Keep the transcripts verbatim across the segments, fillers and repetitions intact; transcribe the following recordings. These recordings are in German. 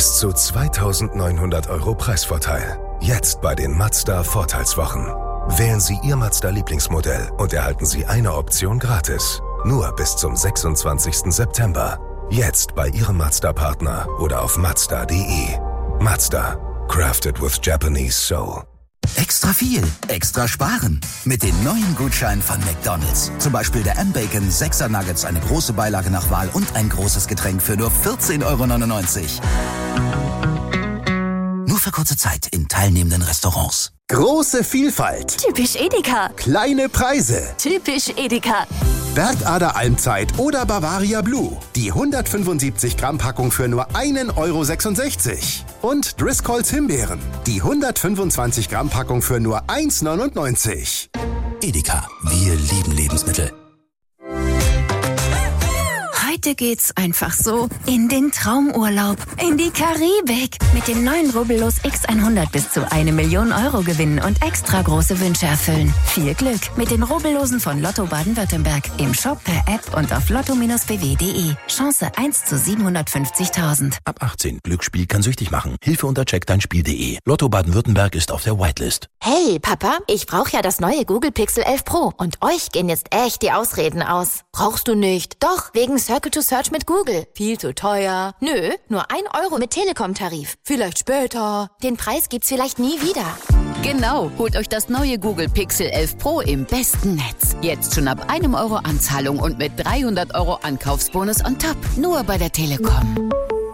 Bis zu zweitausendneunhundert Euro Preisvorteil. Jetzt bei den Mazda Vorteilswochen. Wählen Sie Ihr Mazda-Lieblingsmodell und erhalten Sie eine Option gratis. Nur bis zum sechsundzwanzigsten September. Jetzt bei Ihrem Mazda-Partner oder auf mazda punkt de. Mazda. Crafted with Japanese soul. Extra viel, extra sparen. Mit den neuen Gutscheinen von McDonald's. Zum Beispiel der M-Bacon sechser Nuggets, eine große Beilage nach Wahl und ein großes Getränk für nur vierzehn Euro neunundneunzig. Nur für kurze Zeit in teilnehmenden Restaurants. Große Vielfalt. Typisch Edeka. Kleine Preise. Typisch Edeka. Bergader Almzeit oder Bavaria Blue. Die hundertfünfundsiebzig Gramm Packung für nur einen Euro sechsundsechzig. Und Driscolls Himbeeren. Die hundertfünfundzwanzig Gramm Packung für nur eins neunundneunzig. Edeka, wir lieben Lebensmittel. Heute geht's einfach so in den Traumurlaub, in die Karibik. Mit dem neuen Rubbellos X hundert bis zu eine Million Euro gewinnen und extra große Wünsche erfüllen. Viel Glück mit den Rubbellosen von Lotto Baden-Württemberg. Im Shop, per App und auf lotto b w punkt de. Chance eins zu siebenhundertfünfzigtausend. Ab achtzehn. Glücksspiel kann süchtig machen. Hilfe unter check dein Spiel punkt de. Lotto Baden-Württemberg ist auf der Whitelist. Hey, Papa, ich brauche ja das neue Google Pixel elf Pro. Und euch gehen jetzt echt die Ausreden aus. Brauchst du nicht? Doch, wegen Circle to Search mit Google. Viel zu teuer. Nö, nur ein Euro mit Telekom-Tarif. Vielleicht später. Den Preis gibt's vielleicht nie wieder. Genau, holt euch das neue Google Pixel elf Pro im besten Netz. Jetzt schon ab einem Euro Anzahlung und mit dreihundert Euro Ankaufsbonus on top. Nur bei der Telekom.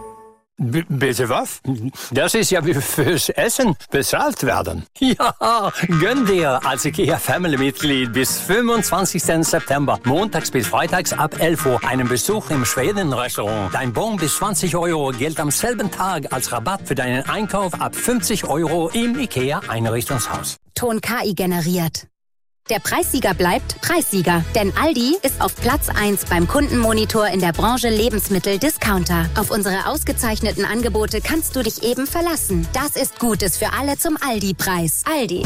B- bitte was? Das ist ja wie fürs Essen bezahlt werden. Ja, gönn dir als IKEA-Family-Mitglied bis fünfundzwanzigsten September, montags bis freitags ab elf Uhr, einen Besuch im Schweden-Restaurant. Dein Bon bis zwanzig Euro gilt am selben Tag als Rabatt für deinen Einkauf ab fünfzig Euro im IKEA-Einrichtungshaus. Ton K I generiert. Der Preissieger bleibt Preissieger, denn Aldi ist auf Platz eins beim Kundenmonitor in der Branche Lebensmittel-Discounter. Auf unsere ausgezeichneten Angebote kannst du dich eben verlassen. Das ist Gutes für alle zum Aldi-Preis. Aldi.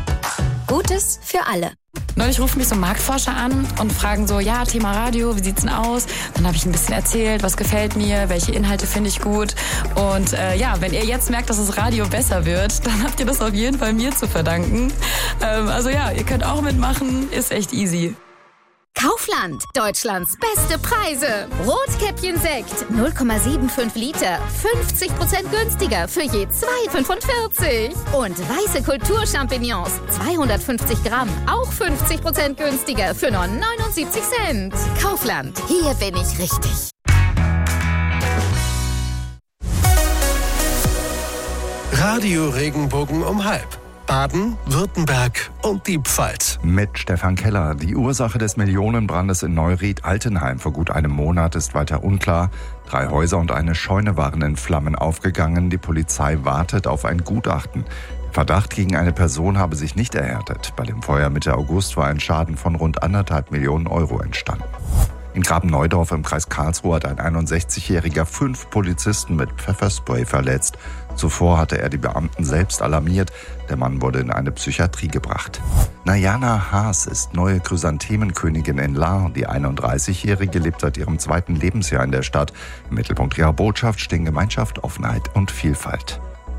Gutes für alle. Neulich rufen mich so Marktforscher an und fragen so, ja, Thema Radio, wie sieht's denn aus? Dann habe ich ein bisschen erzählt, was gefällt mir, welche Inhalte finde ich gut. Und äh, ja, wenn ihr jetzt merkt, dass das Radio besser wird, dann habt ihr das auf jeden Fall mir zu verdanken. Ähm, also ja, ihr könnt auch mitmachen, ist echt easy. Kaufland, Deutschlands beste Preise. Rotkäppchen-Sekt, null Komma fünfundsiebzig Liter, fünfzig Prozent günstiger für je zwei Komma fünfundvierzig. Und weiße Kulturchampignons, zweihundertfünfzig Gramm, auch fünfzig Prozent günstiger für nur neunundsiebzig Cent. Kaufland, hier bin ich richtig. Radio Regenbogen um halb. Baden, Württemberg und die Pfalz. Mit Stefan Keller. Die Ursache des Millionenbrandes in Neuried-Altenheim vor gut einem Monat ist weiter unklar. Drei Häuser und eine Scheune waren in Flammen aufgegangen. Die Polizei wartet auf ein Gutachten. Der Verdacht gegen eine Person habe sich nicht erhärtet. Bei dem Feuer Mitte August war ein Schaden von rund anderthalb Millionen Euro entstanden. In Graben-Neudorf im Kreis Karlsruhe hat ein einundsechzigjähriger fünf Polizisten mit Pfefferspray verletzt. Zuvor hatte er die Beamten selbst alarmiert. Der Mann wurde in eine Psychiatrie gebracht. Najana Haas ist neue Chrysanthemenkönigin in Lahr. Die einunddreißigjährige lebt seit ihrem zweiten Lebensjahr in der Stadt. Im Mittelpunkt ihrer Botschaft stehen Gemeinschaft, Offenheit und Vielfalt.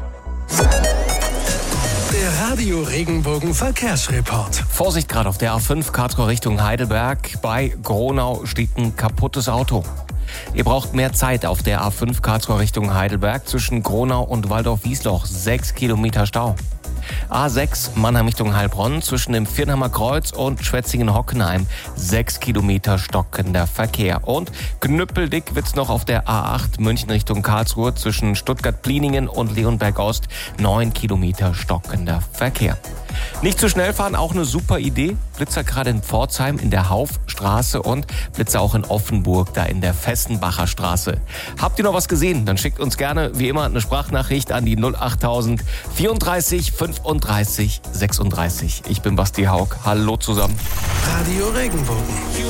Der Radio Regenbogen Verkehrsreport. Vorsicht gerade auf der A fünf Karlsruhe Richtung Heidelberg. Bei Gronau steht ein kaputtes Auto. Ihr braucht mehr Zeit auf der A fünf Karlsruhe Richtung Heidelberg zwischen Gronau und Waldorf-Wiesloch. Sechs Kilometer Stau. A sechs Mannheim Richtung Heilbronn zwischen dem Viernheimer Kreuz und Schwetzingen-Hockenheim. Sechs Kilometer stockender Verkehr. Und knüppeldick wird's noch auf der A acht München Richtung Karlsruhe zwischen Stuttgart-Pliningen und Leonberg-Ost. Neun Kilometer stockender Verkehr. Nicht zu schnell fahren, auch eine super Idee. Blitzer gerade in Pforzheim in der Haufstraße und Blitzer auch in Offenburg, da in der Fessenbacher Straße. Habt ihr noch was gesehen? Dann schickt uns gerne, wie immer, eine Sprachnachricht an die null achttausend vierunddreißig fünfunddreißig sechsunddreißig. Ich bin Basti Haug. Hallo zusammen. Radio Regenbogen.